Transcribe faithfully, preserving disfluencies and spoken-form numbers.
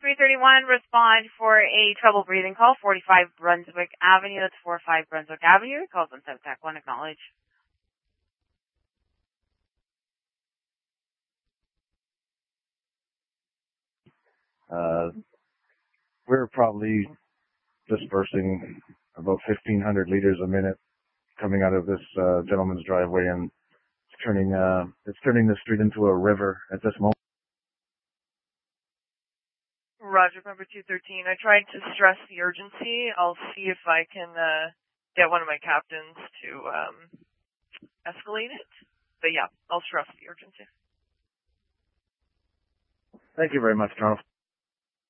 three thirty-one, respond for a trouble breathing call, forty-five Brunswick Avenue. That's forty-five Brunswick Avenue. Calls on South Tech one, acknowledge. Uh, we're probably dispersing about fifteen hundred liters a minute coming out of this uh, gentleman's driveway, and it's turning uh, it's turning the street into a river at this moment. Roger, number two thirteen. I tried to stress the urgency. I'll see if I can uh, get one of my captains to um, escalate it. But yeah, I'll stress the urgency. Thank you very much, Charles.